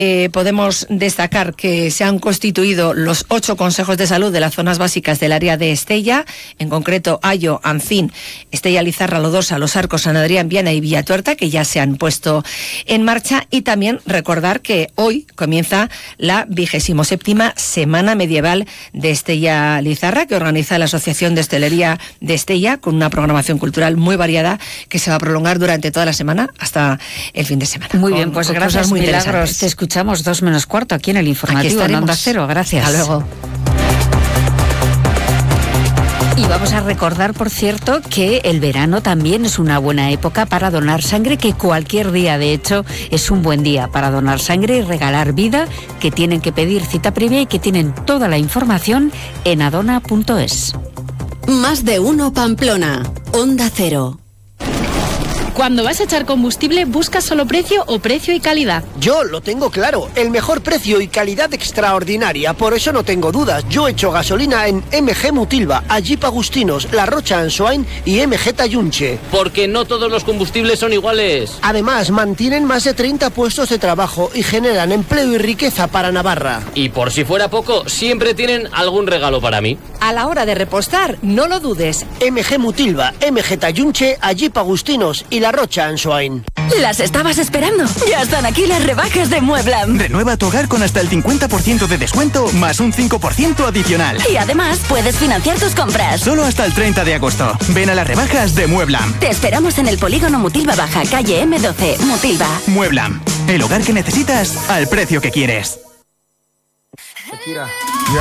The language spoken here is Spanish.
podemos destacar que se han constituido los 8 consejos de salud de las zonas básicas del área de Estella, en concreto Ayo, Ancín, Estella, Lizarra, Lodosa, Los Arcos, San Adrián, Viana y Villatuerta, que ya se han puesto en marcha. Y también recordar que hoy comienza la 27ª Semana Medieval de Estella Lizarra, que organiza la Asociación de Hostelería de Estella, con una programación cultural muy variada que se va a prolongar durante toda la semana hasta el fin de semana. Muy bien, pues gracias, Milagros. Te escuchamos 2:15 aquí en el informativo en Onda Cero. Gracias. Hasta luego. Y vamos a recordar, por cierto, que el verano también es una buena época para donar sangre, que cualquier día, de hecho, es un buen día para donar sangre y regalar vida, que tienen que pedir cita previa y que tienen toda la información en adona.es. Más de uno Pamplona, Onda Cero. Cuando vas a echar combustible, ¿buscas solo precio o precio y calidad? Yo lo tengo claro, el mejor precio y calidad extraordinaria, por eso no tengo dudas. Yo echo gasolina en MG Mutilva, Ajip Agustinos, La Rocha Ansoain y MG Tayunche. Porque no todos los combustibles son iguales. Además, mantienen más de 30 puestos de trabajo y generan empleo y riqueza para Navarra. Y por si fuera poco, siempre tienen algún regalo para mí. A la hora de repostar, no lo dudes. MG Mutilva, MG Tayunche, Ajip Agustinos y La Rocha Ansoain. ¿Las estabas esperando? Ya están aquí las rebajas de Mueblam. Renueva tu hogar con hasta el 50% de descuento más un 5% adicional. Y además puedes financiar tus compras. Solo hasta el 30 de agosto. Ven a las rebajas de Mueblam. Te esperamos en el polígono Mutilva Baja, calle M12, Mutilva. Mueblam, el hogar que necesitas al precio que quieres.